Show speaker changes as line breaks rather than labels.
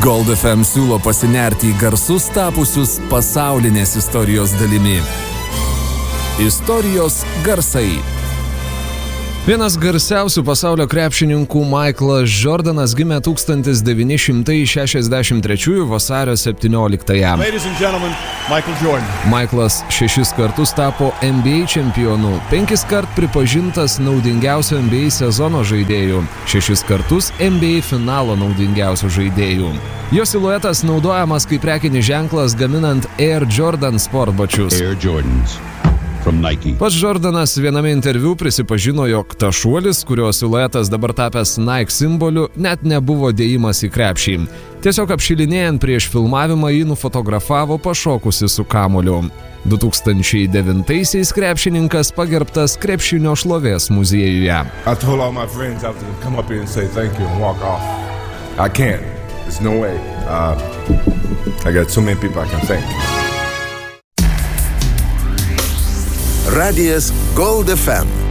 Gold FM siūlo pasinerti į garsus tapusius pasaulinės istorijos dalimi. Istorijos garsai. Vienas garsiausių pasaulio krepšininkų Michaelas Jordanas gimė 1963 vasario 17-ąją. Michaelas 6 kartus tapo NBA čempionu, 5 kart pripažintas naudingiausiu NBA sezono žaidėju, 6 kartus NBA finalo naudingiausiu žaidėju. Jo siluetas naudojamas kaip prekinis ženklas gaminant Air Jordan sportbačius.
Air Jordans.
Pats Jordanas viename interviu prisipažino, jog tas šuolis, kurio siluetas dabar tapęs Nike simboliu, net nebuvo dėjimas į krepšį. Tiesiog apšilinėjant prieš filmavimą jį nufotografavo pašokusi su kamuoliu. 2009-aisiais krepšininkas pagerbtas krepšinio šlovės muziejuje.
Radijas Gold FM.